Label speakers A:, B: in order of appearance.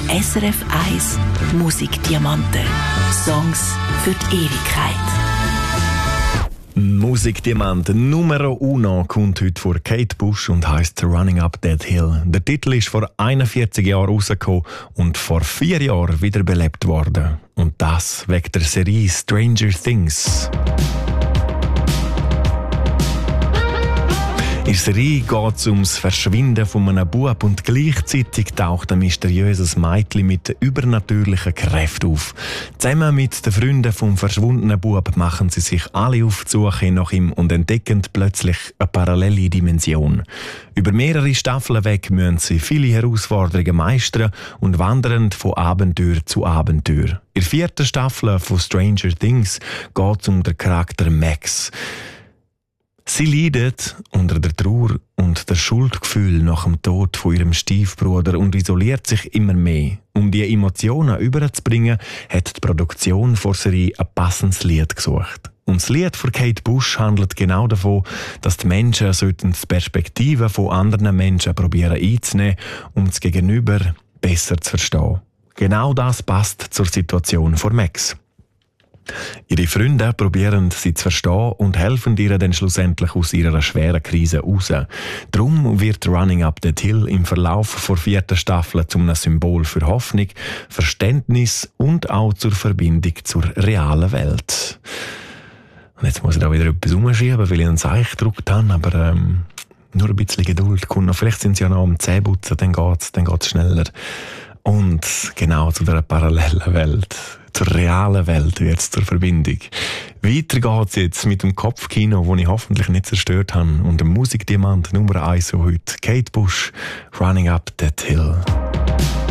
A: SRF 1 Musikdiamanten. Songs für die Ewigkeit.
B: Musikdiamant Numero Uno kommt heute vor Kate Bush und heisst Running Up That Hill. Der Titel ist vor 41 Jahren rausgekommen und vor 4 Jahren wiederbelebt worden. Und das wegen der Serie Stranger Things. In der Serie geht es ums Verschwinden von einem Bub und gleichzeitig taucht ein mysteriöses Mädchen mit übernatürlichen Kräften auf. Zusammen mit den Freunden vom verschwundenen Bub machen sie sich alle auf die Suche nach ihm und entdecken plötzlich eine parallele Dimension. Über mehrere Staffeln weg müssen sie viele Herausforderungen meistern und wandern von Abenteuer zu Abenteuer. In der 4. Staffel von Stranger Things geht es um den Charakter Max. Sie leidet unter der Trauer und der Schuldgefühl nach dem Tod von ihrem Stiefbruder und isoliert sich immer mehr. Um die Emotionen überzubringen, hat die Produktion vor der Serie ein passendes Lied gesucht. Und das Lied von Kate Bush handelt genau davon, dass die Menschen die Perspektiven von anderen Menschen probieren einzunehmen, um das Gegenüber besser zu verstehen. Genau das passt zur Situation von Max. Ihre Freunde probieren sie zu verstehen und helfen ihr dann schlussendlich aus ihrer schweren Krise raus. Darum wird Running Up That Hill im Verlauf der 4. Staffel zu einem Symbol für Hoffnung, Verständnis und auch zur Verbindung zur realen Welt. Und jetzt muss ich da wieder etwas umschieben, weil ich einen Seich gedruckt habe, aber nur ein bisschen Geduld kommt noch. Vielleicht sind sie ja noch am Zähneputzen, dann geht's schneller. Und genau zu der parallelen Welt, zur realen Welt wird es zur Verbindung. Weiter geht es jetzt mit dem Kopfkino, das ich hoffentlich nicht zerstört habe, und dem Musikdiamant Nummer 1 heute, Kate Bush, Running Up That Hill.